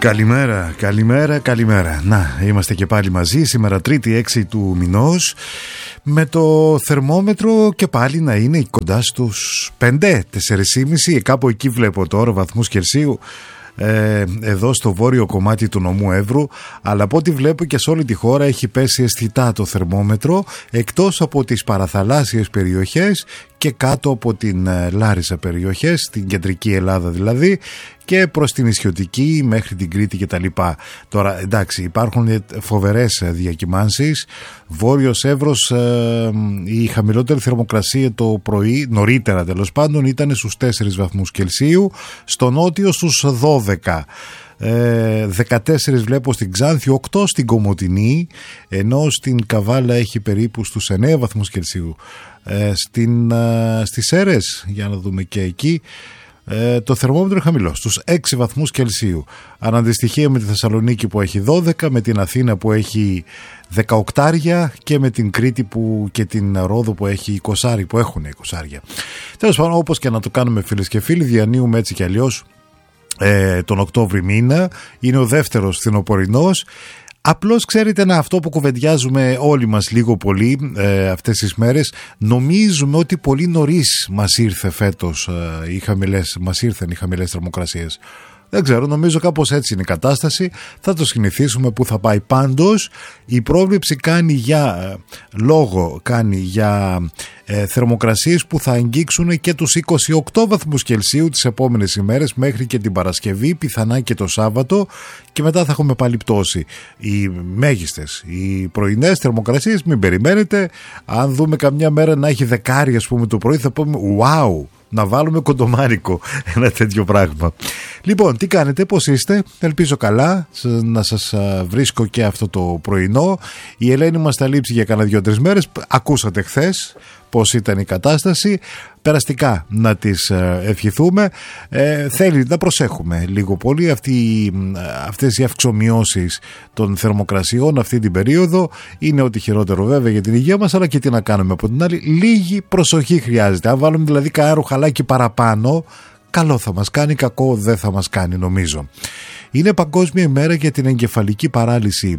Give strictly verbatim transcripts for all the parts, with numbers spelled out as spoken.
Καλημέρα, καλημέρα, καλημέρα. Να, είμαστε και πάλι μαζί σήμερα Τρίτη έξι του μηνός, με το θερμόμετρο και πάλι να είναι κοντά στους πέντε, τέσσερα κόμμα πέντε, κάπου εκεί βλέπω τώρα βαθμούς Κελσίου, ε, εδώ στο βόρειο κομμάτι του νομού Εύρου, αλλά από ό,τι βλέπω και σε όλη τη χώρα έχει πέσει αισθητά το θερμόμετρο, εκτός από τις παραθαλάσσιες περιοχές και κάτω από την Λάρισα περιοχές, στην κεντρική Ελλάδα δηλαδή, και προς την νησιωτική μέχρι την Κρήτη κτλ. Τώρα εντάξει, υπάρχουν φοβερές διακυμάνσεις. Βόρειος Εύρος, ε, η χαμηλότερη θερμοκρασία το πρωί, νωρίτερα τέλος πάντων, ήταν στους τέσσερις βαθμούς Κελσίου, στο νότιο στους δώδεκα. Ε, δεκατέσσερα βλέπω στην Ξάνθη, οκτώ στην Κομοτηνή, ενώ στην Καβάλα έχει περίπου στους εννέα βαθμούς Κελσίου. Ε, στην, ε, στις Σέρρες, για να δούμε και εκεί, Ε, το θερμόμετρο είναι χαμηλό, στους έξι βαθμούς Κελσίου. Αναντιστοιχεία με τη Θεσσαλονίκη που έχει δώδεκα, με την Αθήνα που έχει δεκαοκτάρια και με την Κρήτη που, και την Ρόδο που έχει είκοσι, που έχουν είκοσι. Τέλος πάντων, όπως και να το κάνουμε φίλες και φίλοι, διανύουμε έτσι κι αλλιώς ε, τον Οκτώβρη μήνα. Είναι ο δεύτερος φθινοπορεινός. Απλώς ξέρετε, να, αυτό που κουβεντιάζουμε όλοι μας λίγο πολύ ε, αυτές τις μέρες, νομίζουμε ότι πολύ νωρίς μας ήρθε φέτος ε, οι χαμηλές, μας ήρθαν οι χαμηλές θερμοκρασίες. Δεν ξέρω, νομίζω κάπως έτσι είναι η κατάσταση. Θα το συνηθίσουμε που θα πάει. Πάντως η πρόβλεψη κάνει για λόγο, κάνει για ε, θερμοκρασίες που θα αγγίξουν και τους είκοσι οκτώ βαθμούς Κελσίου τις επόμενες ημέρες μέχρι και την Παρασκευή, πιθανά και το Σάββατο, και μετά θα έχουμε πάλι πτώση. Οι μέγιστες, οι πρωινές θερμοκρασίες μην περιμένετε. Αν δούμε καμιά μέρα να έχει δεκάρι ας πούμε το πρωί, θα πούμε wow, να βάλουμε κοντομάρικο, ένα τέτοιο πράγμα. Λοιπόν, τι κάνετε, πώς είστε? Ελπίζω καλά, να σας βρίσκω και αυτό το πρωινό. Η Ελένη μας τα λείψει για κανένα δύο-τρεις μέρες. Ακούσατε χθες πώς ήταν η κατάσταση. Περαστικά να τις ευχηθούμε. Ε, θέλει να προσέχουμε λίγο πολύ αυτή, αυτές οι αυξομοιώσεις των θερμοκρασιών αυτή την περίοδο. Είναι ό,τι χειρότερο βέβαια για την υγεία μας, αλλά και τι να κάνουμε από την άλλη. Λίγη προσοχή χρειάζεται. Αν βάλουμε δηλαδή κανένα ρουχαλάκι παραπάνω, καλό θα μας κάνει, κακό δεν θα μας κάνει νομίζω. Είναι Παγκόσμια ημέρα για την εγκεφαλική παράλυση.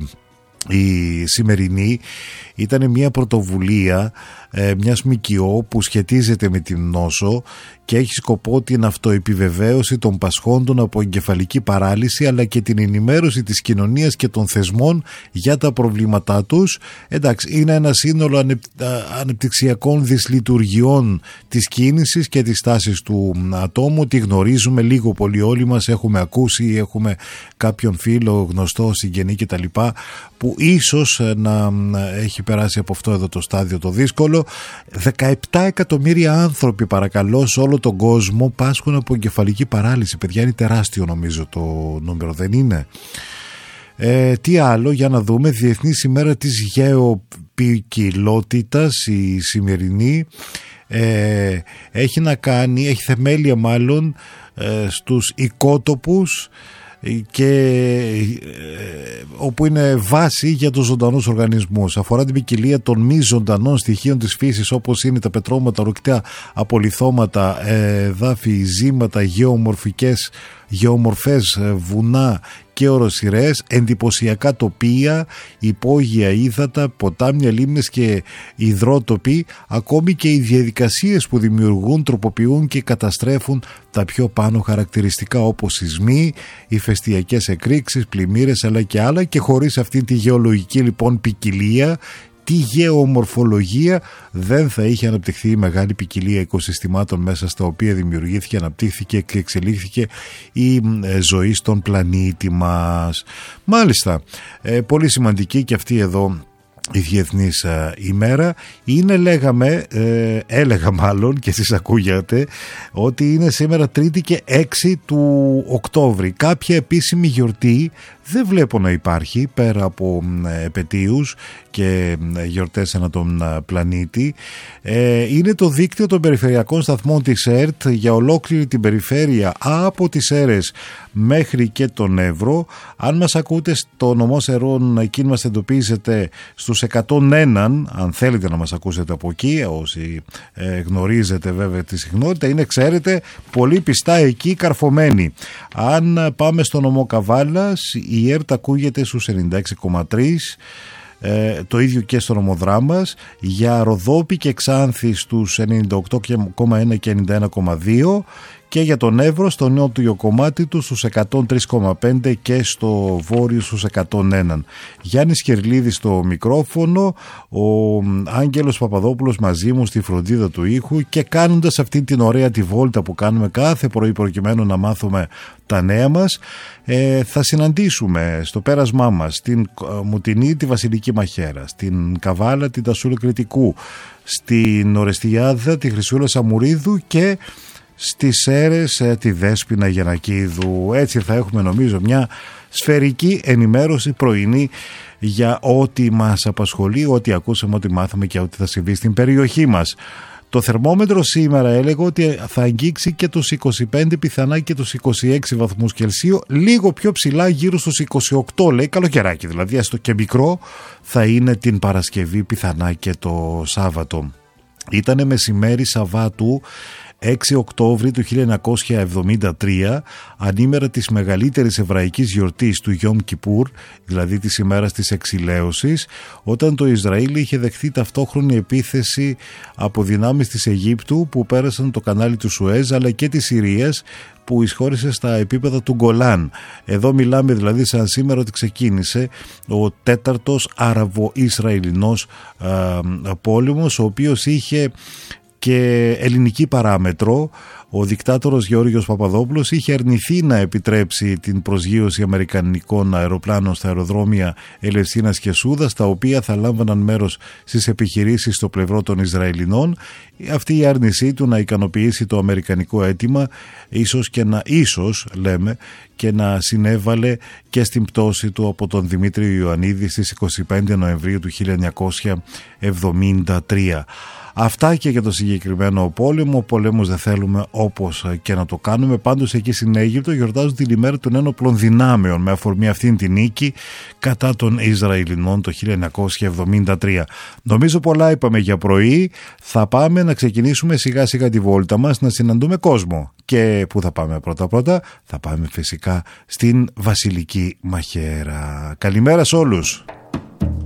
Η σημερινή ήταν μια πρωτοβουλία ε, μιας ΜΚΟ που σχετίζεται με την νόσο και έχει σκοπό την αυτοεπιβεβαίωση των πασχόντων από εγκεφαλική παράλυση, αλλά και την ενημέρωση της κοινωνίας και των θεσμών για τα προβλήματά τους. Εντάξει, είναι ένα σύνολο ανεπ, ανεπτυξιακών δυσλειτουργιών της κίνησης και της τάσης του ατόμου. Τη γνωρίζουμε λίγο πολύ όλοι μας, έχουμε ακούσει, έχουμε κάποιον φίλο, γνωστό, συγγενή κτλ. Που ίσως να έχει περάσει από αυτό εδώ το στάδιο το δύσκολο. δεκαεπτά εκατομμύρια άνθρωποι παρακαλώ σε όλο τον κόσμο πάσχουν από εγκεφαλική παράλυση. Παιδιά, είναι τεράστιο νομίζω το νούμερο, δεν είναι? Ε, τι άλλο, για να δούμε. Διεθνής ημέρα της γεωπικιλότητας η σημερινή. Ε, έχει να κάνει, έχει θεμέλια μάλλον ε, στους οικότοπους, και ε, όπου είναι βάση για τους ζωντανούς οργανισμούς. Αφορά την ποικιλία των μη ζωντανών στοιχείων της φύσης, όπως είναι τα πετρώματα, ορυκτά απολιθώματα, ε, δάφη, ζύματα, γεωμορφικές, γεωμορφές βουνά και οροσειρές, εντυπωσιακά τοπία, υπόγεια ύδατα, ποτάμια, λίμνες και υδρότοποι, ακόμη και οι διαδικασίες που δημιουργούν, τροποποιούν και καταστρέφουν τα πιο πάνω χαρακτηριστικά, όπως σεισμοί, ηφαιστειακές εκρήξεις, πλημμύρες αλλά και άλλα. Και χωρίς αυτή τη γεωλογική λοιπόν ποικιλία, τη γεωμορφολογία, δεν θα είχε αναπτυχθεί η μεγάλη ποικιλία οικοσυστημάτων μέσα στα οποία δημιουργήθηκε, αναπτύχθηκε και εξελίχθηκε η ζωή στον πλανήτη μας. Μάλιστα, ε, πολύ σημαντική και αυτή εδώ η Διεθνής ε, ημέρα. Είναι, λέγαμε, ε, έλεγα μάλλον και εσείς ακούγατε, ότι είναι σήμερα Τρίτη και έξι του Οκτώβρη. Κάποια επίσημη γιορτή δεν βλέπω να υπάρχει πέρα από ε, επετείους και ε, γιορτές ανά τον ε, πλανήτη. Ε, είναι το δίκτυο των περιφερειακών σταθμών της ΕΡΤ για ολόκληρη την περιφέρεια από τις Σέρρες μέχρι και τον Εύρο. Αν μας ακούτε στο νομό Σερών, εκεί μας εντοπίζετε στους στους εκατόν ένα, αν θέλετε να μας ακούσετε από εκεί, όσοι ε, γνωρίζετε βέβαια τη συχνότητα, είναι, ξέρετε, πολύ πιστά εκεί καρφωμένοι. Αν πάμε στο νομό Καβάλας, η ΕΡΤ ακούγεται στους ενενήντα έξι κόμμα τρία. Ε, το ίδιο και στο νομοδράμας. Για Ροδόπη και Ξάνθη στους ενενήντα οκτώ κόμμα ένα και ενενήντα ένα κόμμα δύο, και για τον Εύρο στο νότιο κομμάτι του στους εκατόν τρία κόμμα πέντε και στο βόρειο στους εκατόν ένα. Γιάννης Κερλίδης στο μικρόφωνο, ο Άγγελος Παπαδόπουλος μαζί μου στη φροντίδα του ήχου, και κάνοντας αυτή την ωραία τη βόλτα που κάνουμε κάθε πρωί προκειμένου να μάθουμε τα νέα μας, ε, θα συναντήσουμε στο πέρασμά μας στην Μουτινή τη Βασιλική Μαχαίρα, στην Καβάλα την Τασούλα Κρητικού, στην Ορεστιάδα τη Χρυσούλα Σαμουρίδου και στις Σέρες τη Δέσποινα Γιαννακίδου. Έτσι θα έχουμε, νομίζω, μια σφαιρική ενημέρωση πρωινή για ό,τι μας απασχολεί, ό,τι ακούσαμε, ό,τι μάθαμε και ό,τι θα συμβεί στην περιοχή μας. Το θερμόμετρο σήμερα έλεγε ότι θα αγγίξει και τους είκοσι πέντε, πιθανά και τους είκοσι έξι βαθμούς Κελσίου, λίγο πιο ψηλά γύρω στους είκοσι οκτώ, λέει, καλοκαιράκι δηλαδή, έστω και μικρό θα είναι την Παρασκευή, πιθανά και το Σάββατο. Ήτανε μεσημέρι Σαββάτου έξι Οκτώβρη του χίλια εννιακόσια εβδομήντα τρία, ανήμερα της μεγαλύτερης εβραϊκής γιορτής του Γιόμ Κιπούρ, δηλαδή της ημέρας της εξηλαίωσης, όταν το Ισραήλ είχε δεχθεί ταυτόχρονη επίθεση από δυνάμεις της Αιγύπτου που πέρασαν το κανάλι του Σουέζ, αλλά και της Συρίας που εισχώρησε στα επίπεδα του Γκολάν. Εδώ μιλάμε δηλαδή σαν σήμερα ότι ξεκίνησε ο τέταρτος Άραβο-Ισραηλινός πόλεμος, ο οποίος είχε και ελληνική παράμετρο. Ο δικτάτορος Γεώργιος Παπαδόπουλος είχε αρνηθεί να επιτρέψει την προσγείωση αμερικανικών αεροπλάνων στα αεροδρόμια Ελευσίνας και Σούδας, τα οποία θα λάμβαναν μέρος στις επιχειρήσεις στο πλευρό των Ισραηλινών. Αυτή η άρνησή του να ικανοποιήσει το αμερικανικό αίτημα ίσως και να, ίσως λέμε, και να συνέβαλε και στην πτώση του από τον Δημήτριο Ιωαννίδη στις είκοσι πέντε Νοεμβρίου του χίλια εννιακόσια εβδομήντα τρία. Αυτά και για το συγκεκριμένο πόλεμο. Ο πόλεμος δεν θέλουμε όπως και να το κάνουμε. Πάντως εκεί στην Αίγυπτο γιορτάζουν την ημέρα των ένοπλων δυνάμεων με αφορμή αυτήν την νίκη κατά των Ισραηλινών το χίλια εννιακόσια εβδομήντα τρία. Νομίζω πολλά είπαμε για πρωί. Θα πάμε να ξεκινήσουμε σιγά σιγά τη βόλτα μας, να συναντούμε κόσμο. Και πού θα πάμε πρώτα πρώτα? Θα πάμε φυσικά στην Βασιλική Μαχαίρα. Καλημέρα σε όλους.